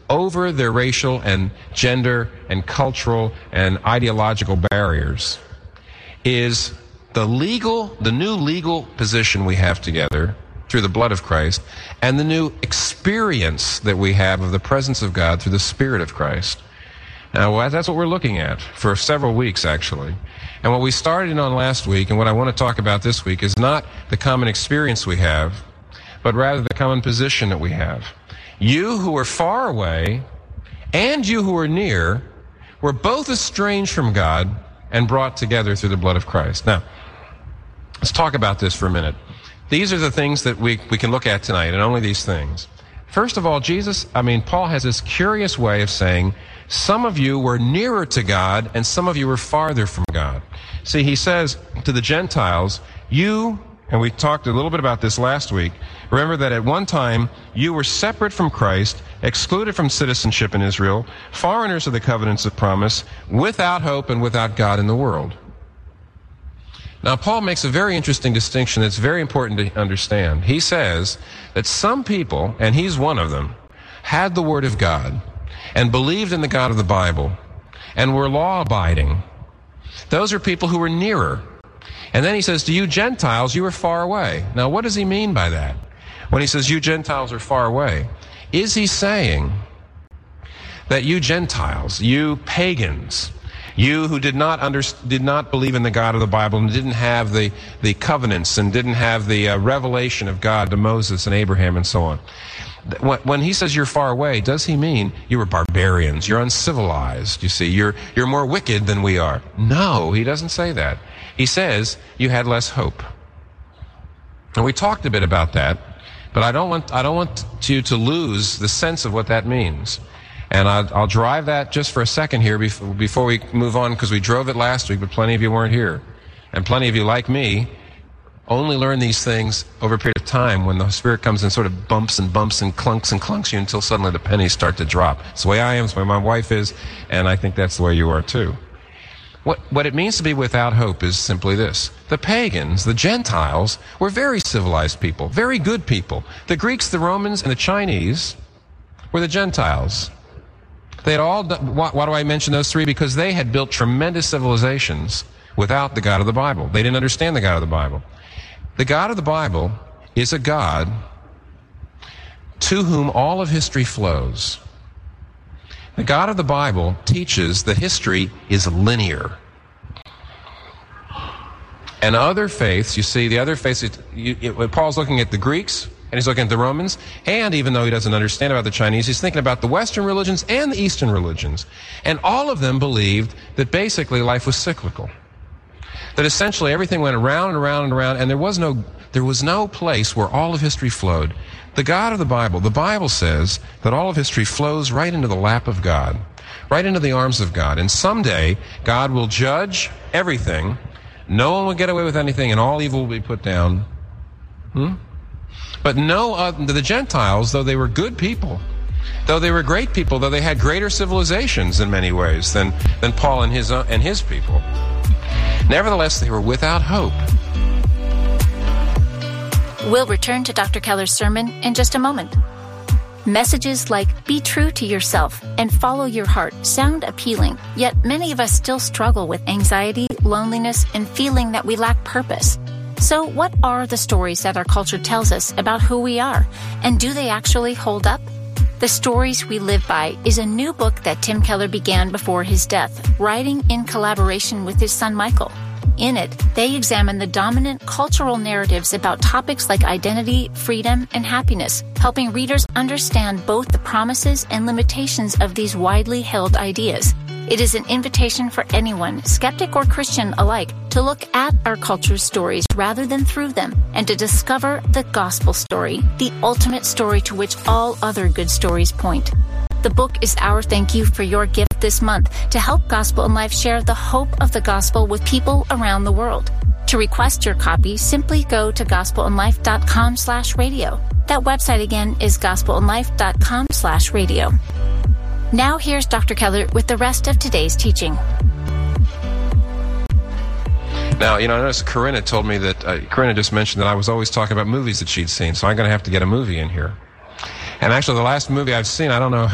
over their racial and gender and cultural and ideological barriers is the new legal position we have together through the blood of Christ, and the new experience that we have of the presence of God through the Spirit of Christ. Now, that's what we're looking at for several weeks, actually. And what we started on last week, and what I want to talk about this week, is not the common experience we have, but rather the common position that we have. You who are far away and you who are near were both estranged from God and brought together through the blood of Christ. Now, let's talk about this for a minute. These are the things that we can look at tonight, and only these things. First of all, Paul has this curious way of saying, some of you were nearer to God and some of you were farther from God. See, he says to the Gentiles, you, and we talked a little bit about this last week, remember that at one time you were separate from Christ, excluded from citizenship in Israel, foreigners of the covenants of promise, without hope and without God in the world. Now, Paul makes a very interesting distinction that's very important to understand. He says that some people, and he's one of them, had the Word of God and believed in the God of the Bible and were law-abiding. Those are people who were nearer. And then he says, to you Gentiles, you are far away. Now, what does he mean by that? When he says you Gentiles are far away, is he saying that you Gentiles, you pagans, you who did not believe in the God of the Bible and didn't have the covenants and didn't have the revelation of God to Moses and Abraham and so on. When he says you're far away, does he mean you were barbarians, you're uncivilized, you see, you're more wicked than we are? No, he doesn't say that. He says you had less hope. And we talked a bit about that, but I don't want you to lose the sense of what that means. And I'll drive that just for a second here before we move on, because we drove it last week, but plenty of you weren't here. And plenty of you, like me, only learn these things over a period of time when the Spirit comes and sort of bumps and clunks you until suddenly the pennies start to drop. It's the way I am, it's the way my wife is, and I think that's the way you are too. What it means to be without hope is simply this. The pagans, the Gentiles, were very civilized people, very good people. The Greeks, the Romans, and the Chinese were the Gentiles. They had all done, why do I mention those three? Because they had built tremendous civilizations without the God of the Bible. They didn't understand the God of the Bible. The God of the Bible is a God to whom all of history flows. The God of the Bible teaches that history is linear. And other faiths, you see, the other faiths, Paul's looking at the Greeks, and he's looking at the Romans, and even though he doesn't understand about the Chinese, he's thinking about the Western religions and the Eastern religions. And all of them believed that basically life was cyclical. That essentially everything went around and around and around, and there was no place where all of history flowed. The God of the Bible says that all of history flows right into the lap of God, right into the arms of God. And someday, God will judge everything. No one will get away with anything, and all evil will be put down. But the Gentiles, though they were good people, though they were great people, though they had greater civilizations in many ways than Paul and his people, nevertheless, they were without hope. We'll return to Dr. Keller's sermon in just a moment. Messages like "Be true to yourself" and "Follow your heart" sound appealing, yet many of us still struggle with anxiety, loneliness, and feeling that we lack purpose. So what are the stories that our culture tells us about who we are, and do they actually hold up? The Stories We Live By is a new book that Tim Keller began before his death, writing in collaboration with his son Michael. In it, they examine the dominant cultural narratives about topics like identity, freedom, and happiness, helping readers understand both the promises and limitations of these widely held ideas. It is an invitation for anyone, skeptic or Christian alike, to look at our culture's stories rather than through them, and to discover the gospel story, the ultimate story to which all other good stories point. The book is our thank you for your gift this month to help Gospel in Life share the hope of the gospel with people around the world. To request your copy, simply go to gospelinlife.com/radio. That website again is gospelinlife.com/radio. Now here's Dr. Keller with the rest of today's teaching. Now, I noticed Corinna told me that, Corinna just mentioned that I was always talking about movies that she'd seen, so I'm going to have to get a movie in here. And actually, the last movie I've seen, I don't know